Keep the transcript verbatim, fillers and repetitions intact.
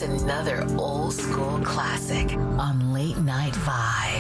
another old school classic on Late Night Vibe.